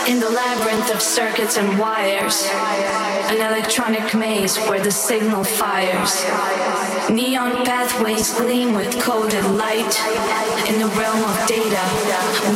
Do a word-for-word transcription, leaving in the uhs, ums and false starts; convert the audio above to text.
In the labyrinth of circuits and wires, an electronic maze where the signal fires. Neon pathways gleam with coded light. In the realm of data,